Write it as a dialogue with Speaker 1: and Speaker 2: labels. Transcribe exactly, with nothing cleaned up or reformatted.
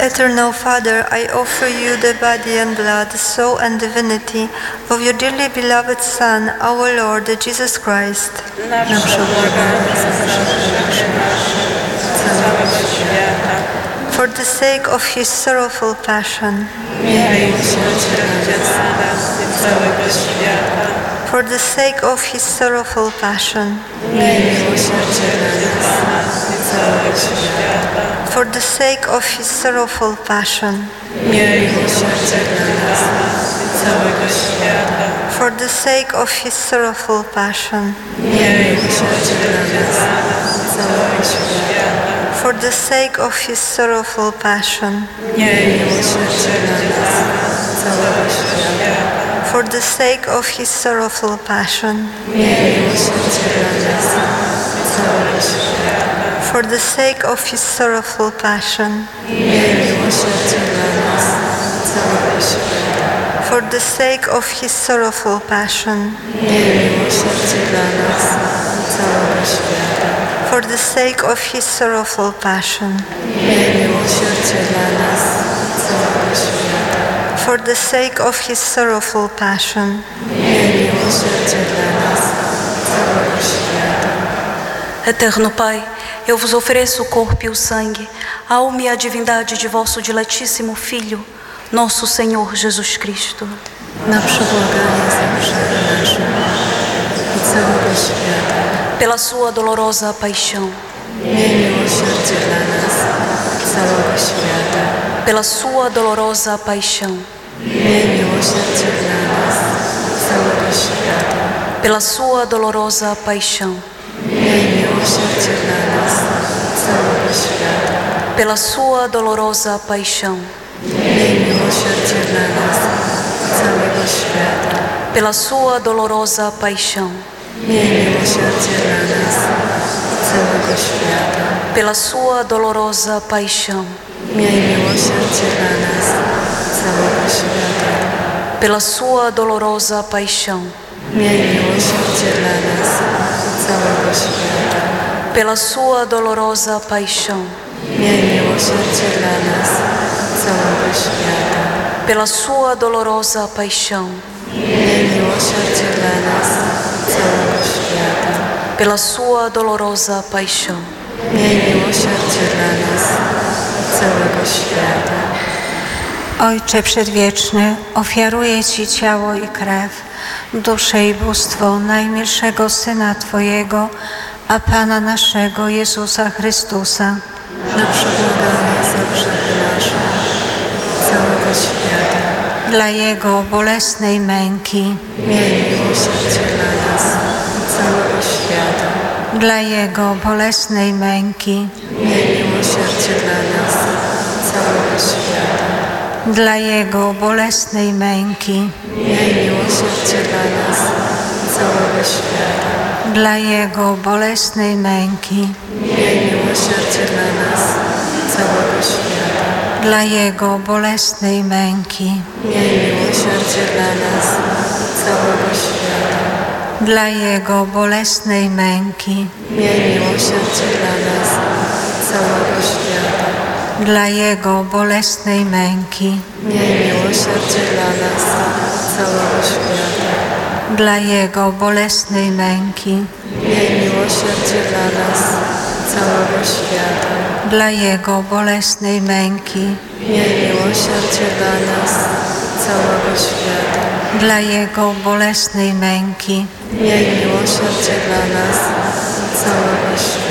Speaker 1: Eternal Father, I offer you the body and blood, soul and divinity of your dearly beloved Son, our Lord Jesus Christ.
Speaker 2: Na przebłaganie za grzechy całego świata.
Speaker 1: For the sake of his sorrowful passion.
Speaker 2: Miej miłosierdzie dla nas i całego świata.
Speaker 1: For the sake of his sorrowful passion.
Speaker 2: Miej miłosierdzie dla nas i całego świata.
Speaker 1: For the sake of his sorrowful passion.
Speaker 2: Miej miłosierdzie dla nas i całego świata.
Speaker 1: For the sake of his sorrowful passion.
Speaker 2: Miej miłosierdzie dla nas i całego świata.
Speaker 1: For the sake of his sorrowful passion.
Speaker 2: Miej miłosierdzie dla nas i całego świata.
Speaker 1: For the sake of his sorrowful passion.
Speaker 2: Miej miłosierdzie dla nas i całego świata.
Speaker 1: For the sake of his sorrowful passion.
Speaker 2: Miej miłosierdzie dla nas i całego świata.
Speaker 1: For the sake of his sorrowful passion.
Speaker 2: Miej miłosierdzie dla nas i całego świata.
Speaker 1: For the sake of his sorrowful passion.
Speaker 2: Miej miłosierdzie dla nas i całego świata.
Speaker 1: For the sake of his sorrowful passion.
Speaker 2: Miej miłosierdzie dla nas i całego świata.
Speaker 3: Eterno Pai, eu vos ofereço o corpo e o sangue, a alma e a divindade de vosso diletíssimo Filho, nosso Senhor Jesus Cristo.
Speaker 2: Na przebłaganie za grzechy nasze i całego świata.
Speaker 3: Pela sua dolorosa paixão.
Speaker 2: Miej miłosierdzie dla nas i całego świata.
Speaker 3: Pela sua dolorosa paixão.
Speaker 2: Miej miłosierdzie dla nas i całego świata.
Speaker 3: Pela sua dolorosa paixão.
Speaker 2: Miej miłosierdzie dla nas i całego świata.
Speaker 3: Pela sua dolorosa paixão.
Speaker 2: Miej miłosierdzie dla nas i całego świata.
Speaker 3: Pela sua dolorosa paixão.
Speaker 2: Miej miłosierdzie dla nas i całego świata.
Speaker 3: Pela sua dolorosa paixão.
Speaker 2: Miej miłosierdzie dla nas i całego świata.
Speaker 3: Pela sua dolorosa paixão.
Speaker 2: Miej miłosierdzie dla nas i całego świata.
Speaker 3: Pela sua dolorosa paixão.
Speaker 2: Miej miłosierdzie dla nas i całego świata.
Speaker 3: Pela sua dolorosa paixão.
Speaker 2: Miej miłosierdzie dla nas i całego świata.
Speaker 3: Pela sua dolorosa paixão.
Speaker 2: Miej miłosierdzie dla nas i całego świata.
Speaker 1: Ojcze Przedwieczny, ofiaruję Ci ciało i krew, duszę i bóstwo najmilszego Syna Twojego, a Pana naszego Jezusa Chrystusa,
Speaker 2: Na przebłaganie za grzechy nasze i całego świata.
Speaker 1: dla Jego bolesnej męki,
Speaker 2: Miej miłosierdzie dla nas i całego świata.
Speaker 1: dla Jego bolesnej męki,
Speaker 2: Miej miłosierdzie dla nas i całego świata.
Speaker 1: dla Jego bolesnej męki,
Speaker 2: Miej miłosierdzie dla nas i całego świata.
Speaker 1: dla Jego bolesnej męki,
Speaker 2: Miej miłosierdzie dla nas i całego świata.
Speaker 1: dla Jego bolesnej męki,
Speaker 2: Miej miłosierdzie dla nas i całego świata.
Speaker 1: dla Jego bolesnej męki,
Speaker 2: Miej miłosierdzie dla nas i całego świata.
Speaker 1: dla Jego bolesnej męki,
Speaker 2: Miej miłosierdzie dla nas i całego świata.
Speaker 1: dla Jego bolesnej męki,
Speaker 2: Miej miłosierdzie dla nas i całego świata.
Speaker 1: dla Jego bolesnej męki,
Speaker 2: Miej miłosierdzie dla nas i całego świata.
Speaker 1: dla Jego bolesnej męki,
Speaker 2: Miej miłosierdzie dla nas i całego świata.